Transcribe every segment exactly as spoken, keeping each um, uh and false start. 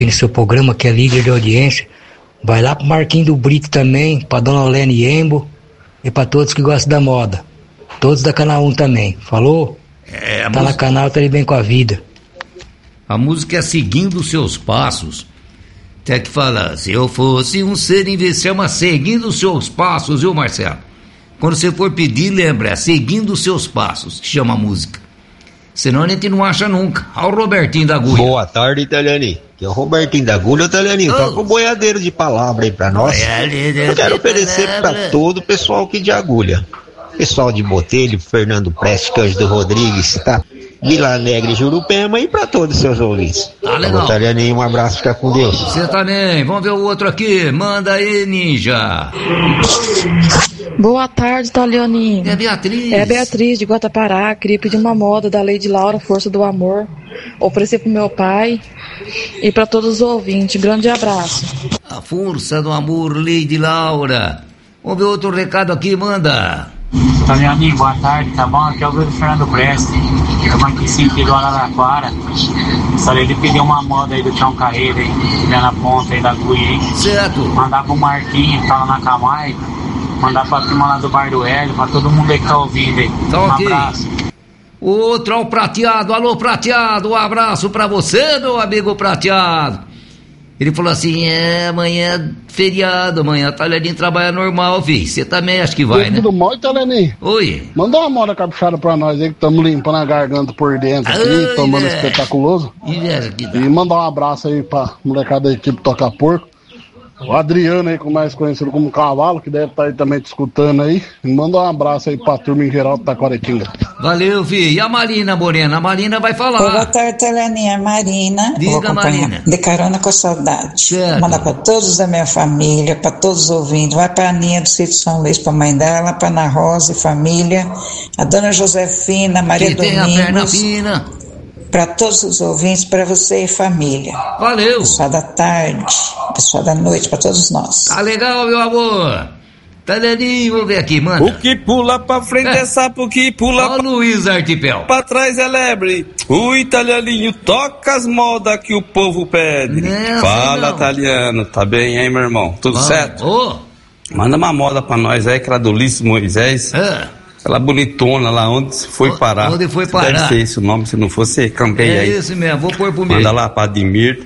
no seu programa, que é líder de audiência. Vai lá pro Marquinho do Brito também, pra Dona Olene Embo e pra todos que gostam da moda. Todos da Canal um também. Falou? É, tá música... na Canal, tá ali bem com a vida. A música é Seguindo os Seus Passos. Tem que falar, se eu fosse um ser invisível, chama Seguindo os Seus Passos, viu, Marcelo? Quando você for pedir, lembra, é Seguindo os Seus Passos, que chama a música. Senão a gente não acha nunca. Olha o Robertinho da Agulha. Boa tarde, Italiani. Que é o Robertinho da Agulha, Italianinho. Oh. Toca um boiadeiro de palavra aí pra nós. Eu quero oferecer pra todo o pessoal aqui de Agulha. Pessoal de Botelho, Fernando Preste, Cândido Rodrigues, tá? Vila Alegre, Jurupema e pra todos os seus ouvintes. Tá legal. Italianinho, um abraço, fica com Deus. Você também. Vamos ver o outro aqui. Manda aí, ninja. Boa tarde, Italianinho. É a Beatriz. É a Beatriz de Guatapará. Queria pedir uma moda da Lady Laura, Força do Amor. Oferecer pro meu pai e pra todos os ouvintes. Grande abraço. A Força do Amor, Lady Laura. Vamos ver outro recado aqui, manda. Italianinho, boa tarde, tá bom? Aqui é o Bruno Fernando Preste. Estamos aqui sentido Araraquara. Gostaria de pedir uma moda aí do Tião Carreira, aí, na ponta aí da Gui, hein? Certo. Mandar pro Marquinho, que tá lá na Camaica. Mandar pra turma lá do Bar do Hélio, pra todo mundo aí que tá ouvindo aí. Tá um okay. abraço. Outro ao Prateado, alô Prateado, um abraço pra você, meu amigo Prateado. Ele falou assim, é, amanhã é feriado, amanhã a Talharinho trabalha normal, filho. Você também acha que vai, né? Tudo mal, Talharinho? Oi. Manda uma moda caprichada pra nós aí, que estamos limpando a garganta por dentro aqui, Ai, tomando é. espetaculoso. É, e mandar um abraço aí pra molecada da equipe Toca Porco. O Adriano aí, mais conhecido como Cavalo, que deve estar aí também te escutando aí. Manda um abraço aí pra turma em geral do Taquaretinga. Valeu, filho. E a Marina Morena? A Marina vai falar. Boa tarde, Teleninha. Marina. Diga, Marina. De carona com saudade. Certo. Manda pra todos da minha família, pra todos os ouvintes. Vai pra Aninha do Sítio São Luís, pra mãe dela, pra Ana Rosa e família. A dona Josefina, Maria que Domingos. Tem a perna fina. Para todos os ouvintes, para você e família. Valeu. Pessoal da tarde, pessoal da noite, para todos nós. Tá legal, meu amor. Teleninho, vamos ver aqui, manda. O que pula pra frente é, é sapo, o que pula pra... Luiz Artipel. Pra trás é lebre. O italianinho toca as modas que o povo pede. Não, Fala, não. italiano. Tá bem, hein, meu irmão? Tudo ah, certo? Oh. Manda uma moda pra nós aí, que era do Ulisses Moisés. É. Aquela bonitona lá, onde foi parar? Onde foi parar? Deve ser esse o nome, se não fosse, campeia é aí. É isso mesmo, vou pôr pro meio. Manda lá pra Admir,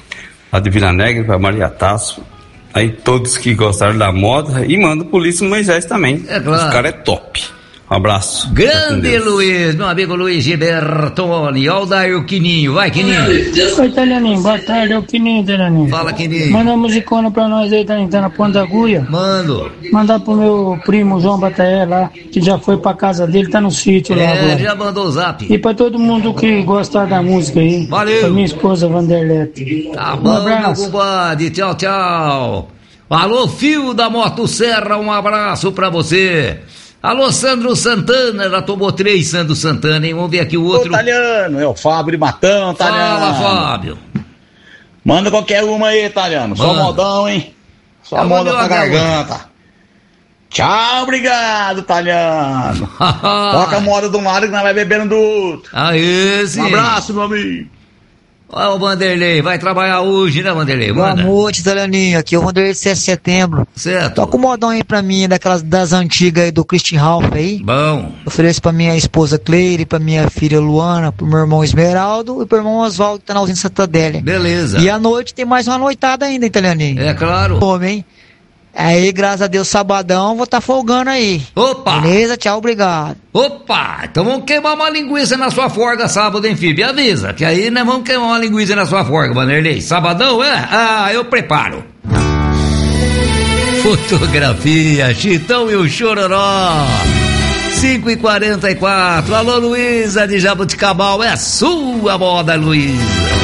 lá de Vila Negra, pra Maria Tasso. Aí todos que gostaram da moda. E manda pro Ulisses Moisés também. É claro. Os caras é top. Um abraço. Grande Luiz, meu amigo Luiz Gibertoni. Olha o Daio Quininho, vai Quininho. Oi, Italianinho, boa tarde, é o Quininho, Italianinho. Fala, Quininho. Manda uma musicona pra nós aí, tá na Ponta da Agulha. Mando. Mandar pro meu primo João Bataé lá, que já foi pra casa dele, tá no sítio é, lá agora. É, já mandou o zap. E pra todo mundo que gostar da música aí. Valeu. Pra minha esposa Vanderlete. Tá bom, um abraço. Meu compadre, tchau, tchau. Alô, Fio da Motosserra, um abraço pra você. Alô, Sandro Santana, ela tomou três, Sandro Santana, hein? Vamos ver aqui o outro. Ô, Italiano, é o Fábio de Matão, Italiano. Fala, Fábio. Manda qualquer uma aí, Italiano. Só modão, hein? Só é moda pra garganta. Hoje. Tchau, obrigado, Italiano. Toca a moda de um lado que nós vai bebendo do outro. Aí, sim. Um abraço, meu amigo. Olha o Vanderlei, vai trabalhar hoje, né, Vanderlei? Manda. Boa noite, Italianinho. Aqui é o Vanderlei de sete de setembro. Certo. Toca um modão aí pra mim, daquelas das antigas aí do Christian Ralph aí. Bom. Ofereço pra minha esposa Cleire, pra minha filha Luana, pro meu irmão Esmeraldo e pro meu irmão Oswaldo, que tá na usina Santa Adélia. Beleza. E à noite tem mais uma noitada ainda, Italianinho. É claro. Homem. Aí, graças a Deus, sabadão, vou tá folgando aí. Opa! Beleza? Tchau, obrigado. Opa! Então vamos queimar uma linguiça na sua forga sábado, hein, filho? Me avisa, que aí nós vamos queimar uma linguiça na sua forga, Vanderlei. Sabadão, é? Ah, eu preparo. Fotografia, Chitão e o Chororó. cinco e quarenta e quatro. Alô, Luísa de Jabuticabal, é a sua moda, Luísa.